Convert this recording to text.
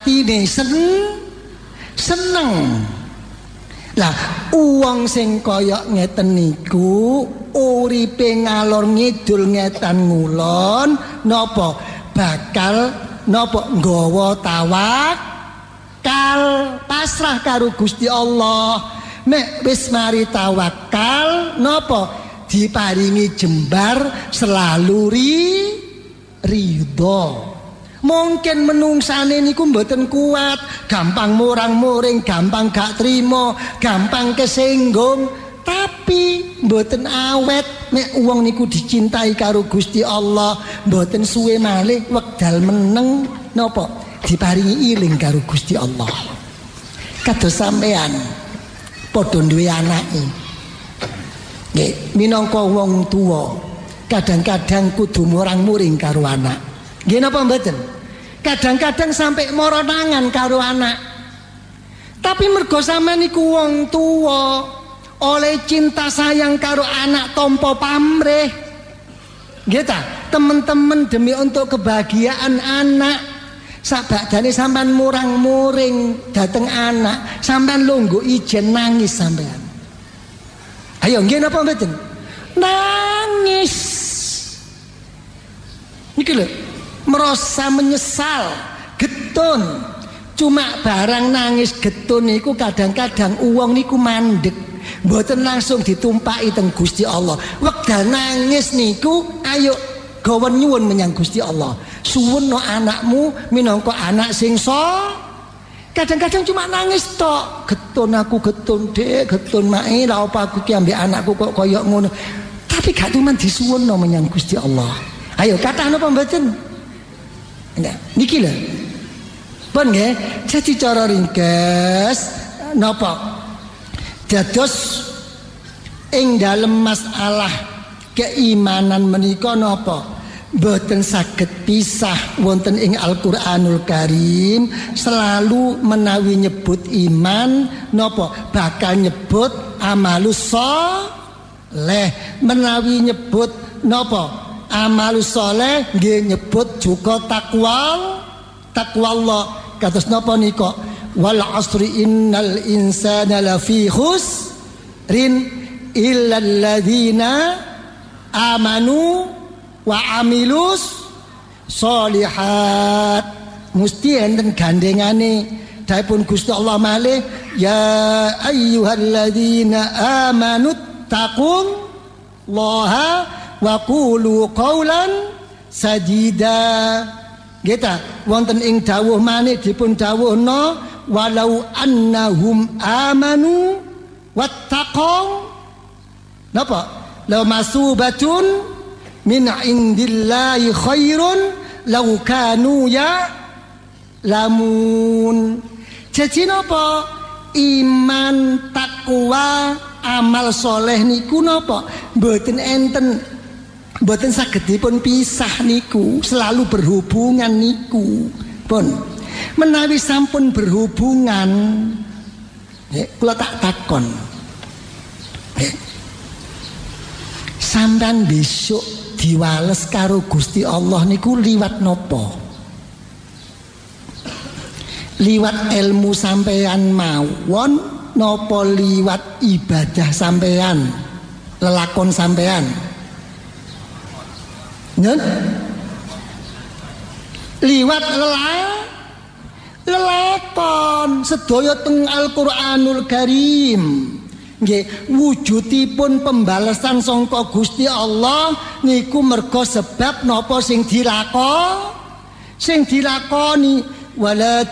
atine seneng. Lah uwong sing kaya ngeten niku uripe ngalor ngidul ngetan ngulon napa bakal napa nggawa tawakal pasrah karo Gusti Allah. Nek wis mari tawakal napa diparingi jembar selalu ridho. Mungkin menungsane niku mboten kuat, gampang murang-muring, gampang gak trimo, gampang kesinggung, tapi mboten awet. Nek wong niku dicintai karo Gusti Allah, mboten suwe malih wekdal meneng napa diparingi iling karo Gusti Allah. Kados sampean padha duwe anake. Nggih, minangka wong tuwa kadang-kadang kudu murang-muring karo anak. Nggih napa mboten? Kadang-kadang sampai mara nangan karo anak. Tapi mergo sampeyan niku wong tuwa, oleh cinta sayang karo anak tompo pamrih. Nggih ta? Teman-teman demi untuk kebahagiaan anak, sabadane sampean murang-muring dateng anak, sampean lungguh ijen nangis sampean. Ayo nggih napa mboten? Nangis. Niki lho, merasa menyesal, getun. Cuma barang nangis getun niku kadang-kadang uang niku mandek, mboten langsung ditumpaki teng Gusti Allah. Wekdal nangis niku ayo gawen nyuwun menyang Gusti Allah. Suwun no anakmu minangka anak sing kadang-kadang cuma nangis tok. Getun aku getun Dek, getun mae lha apa aku ki ambek anakku kok koyo ngono. Tapi gak cuman disuwunno menyang Gusti Allah. Ayo kata napa mboten? Nah, niki lho. Pun nggih, jadi cara ringkes napa? Dados ing dalem masalah keimanan menika napa? Mboten saged pisah wonten ing Al-Qur'anul Karim, selalu menawi nyebut iman napa bakal nyebut amalus sholeh, menawi nyebut napa amalus sholeh nggih nyebut juga takwa Allah. Kados napa nika? Wal asri innal insana lafi khusrin illal ladzina amanu wa amilus sholihat. Mesti enten gandengane dipun Gusti Allah malih, ya ayyuhalladzina amanu taqullaha wa qulu qawlan sadida. Kita wonten ing dawuh maneh dipun dawuhna walau annahum amanu wattaqau napa law masubatun min indillahi khairun law kanu ya lamun. Jadi napa iman takwa amal soleh niku napa mboten enten, mboten saged dipun pisah niku, selalu berhubungan niku. Pun menawi sampun berhubungan, kula tak takon, sampean besok diwales karo Gusti Allah niku liwat nopo? Liwat ilmu sampean mawon nopo liwat ibadah sampean, lelakon sampean? Liwat lelakon sedaya teng Al-Qur'anul Karim. Nggih, wujudipun pembalasan sangka Gusti Allah niku merga sebab napa sing dilakoni wala